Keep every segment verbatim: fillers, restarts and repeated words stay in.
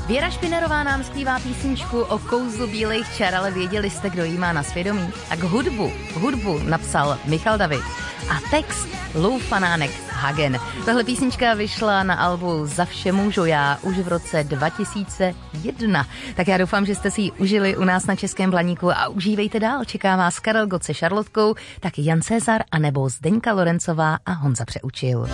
Věra Špinerová nám zpívá písničku o kouzlu bílejch čar, ale věděli jste, kdo jí má na svědomí? Tak hudbu, hudbu napsal Michal David a text Lou Fanánek Hagen. Tahle písnička vyšla na albu Za vše můžu já už v roce dva tisíce jedna. Tak já doufám, že jste si ji užili u nás na Českém Blaníku a užívejte dál. Čeká vás Karel Gott se Šarlotkou, taky Jan Cezar a nebo Zdeňka Lorencová a Honza Přeučil.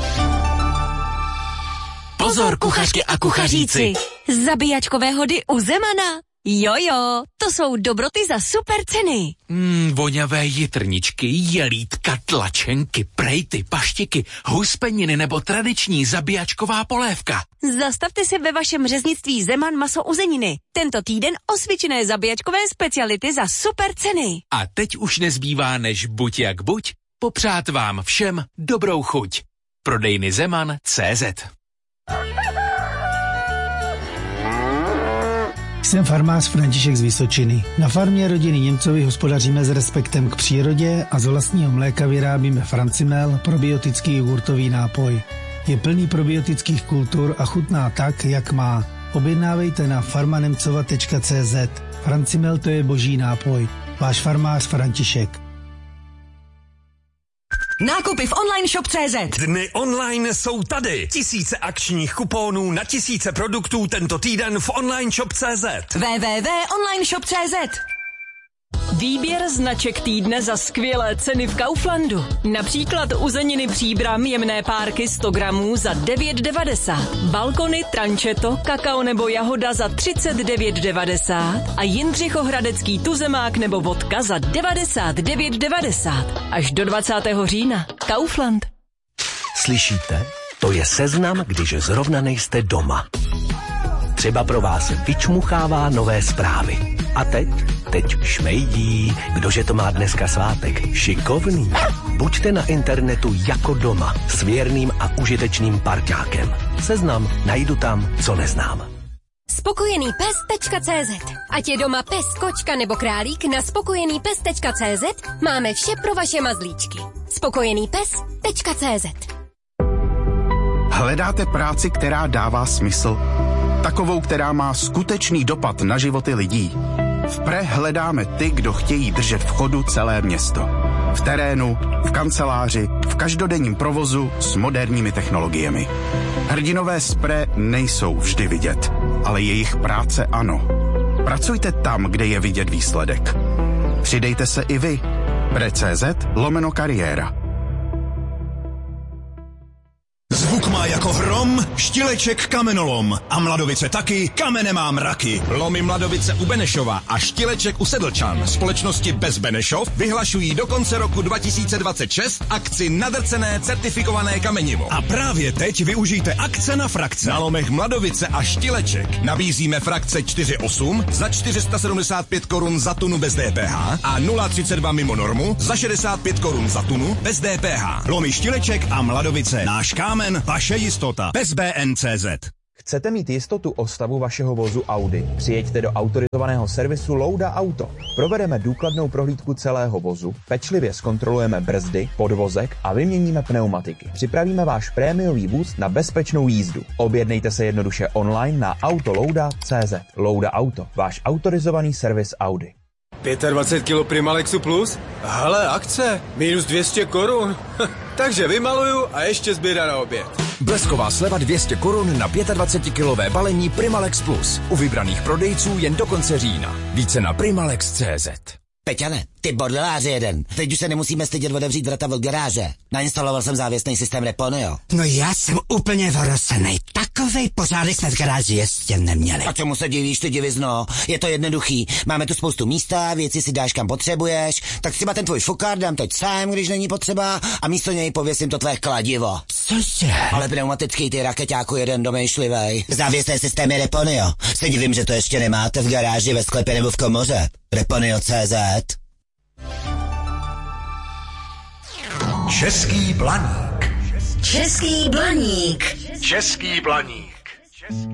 Pozor, kuchařky a kuchaříci! Zabíjačkové hody u Zemana. Jojo, to jsou dobroty za super ceny. Mm, voňavé jitrničky, jelítka, tlačenky, prejty, paštiky, huspeniny nebo tradiční zabíjačková polévka. Zastavte se ve vašem řeznictví Zeman maso uzeniny. Tento týden osvědčené zabíjačkové speciality za super ceny. A teď už nezbývá než buď jak buď, popřát vám všem dobrou chuť. Prodejny Zeman tečka cé zet. Jsem farmář František z Vysočiny. Na farmě rodiny Němcovi hospodaříme s respektem k přírodě a z vlastního mléka vyrábíme Francimel, probiotický jogurtový nápoj. Je plný probiotických kultur a chutná tak, jak má. Objednávejte na farmanemcova tečka cé zet. Francimel, to je boží nápoj. Váš farmář František. Nákupy v online shop tečka cé zet. Dny online jsou tady. Tisíce akčních kuponů na tisíce produktů tento týden v online shop tečka cé zet. w w w tečka online shop tečka cé zet. Výběr značek týdne za skvělé ceny v Kauflandu. Například uzeniny Příbram jemné párky sto gramů za devět devadesát. Balkony, trančeto, kakao nebo jahoda za třicet devět devadesát. A Jindřichohradecký tuzemák nebo vodka za devadesát devět devadesát. Až do dvacátého října. Kaufland. Slyšíte? To je seznam, když zrovna nejste doma. Třeba pro vás vyčmuchává nové zprávy. A teď? Teď šmejdí. Kdože to má dneska svátek? Šikovný. Buďte na internetu jako doma s věrným a užitečným parťákem. Seznam najdu tam, co neznám. spokojený pes tečka cé zet. Ať je doma pes, kočka nebo králík, na spokojený pes tečka cé zet máme vše pro vaše mazlíčky. spokojený pes tečka cé zet. Hledáte práci, která dává smysl? Takovou, která má skutečný dopad na životy lidí. V Pre hledáme ty, kdo chtějí držet v chodu celé město. V terénu, v kanceláři, v každodenním provozu s moderními technologiemi. Hrdinové z Pre nejsou vždy vidět, ale jejich práce ano. Pracujte tam, kde je vidět výsledek. Přidejte se i vy. Pre tečka cé zet lomeno kariéra. Zvuk má jako hrom, Štileček kamenolom a Mladovice taky, kamene má mraky. Lomy Mladovice u Benešova a Štileček u Sedlčan společnosti Bez Benešov vyhlašují do konce roku dva tisíce dvacet šest akci nadrcené certifikované kamenivo. A právě teď využijte akce na frakce. Na lomech Mladovice a Štileček nabízíme frakce čtyři osm za čtyři sta sedmdesát pět korun za tunu bez D P H a nula třicet dva mimo normu za šedesát pět korun za tunu bez D P H. Lomy Štileček a Mladovice. Náš kámen, vaše jistota. Bez B N C Z. Chcete mít jistotu o stavu vašeho vozu Audi? Přijeďte do autorizovaného servisu Louda Auto. Provedeme důkladnou prohlídku celého vozu, pečlivě zkontrolujeme brzdy, podvozek a vyměníme pneumatiky. Připravíme váš prémiový vůz na bezpečnou jízdu. Objednejte se jednoduše online na autolouda tečka cé zet. Louda Auto, váš autorizovaný servis Audi. dvacet pět kilo Primalexu Plus? Hele, akce, minus dvě stě korun. Takže vymaluju a ještě zběra na oběd. Blesková sleva dvě stě korun na dvacetikilové balení Primalex Plus. U vybraných prodejců jen do konce října. Více na primalex tečka cé zet. Peťane, ty bordeláři jeden. Teď už se nemusíme stydět otevřít vrata od garáže. Nainstaloval jsem závěsný systém Reponio. No já jsem úplně vorosenej. Takovej pořádek jsme v garáži ještě neměli. A čemu se divíš, ty divizno? Je to jednoduchý. Máme tu spoustu místa, věci si dáš kam potřebuješ, tak třeba ten tvůj fukár dám teď sám, když není potřeba, a místo něj pověsím to tvé kladivo. Cože? Ale pneumatický ty rakeťáku jeden domýšlivej. Závěsné systémy Reponio. Se divím, že to ještě nemáte v garáži, ve sklepě nebo v komoře. Reponio tečka cé zet. Český Blaník. Český Blaník. Český Blaník.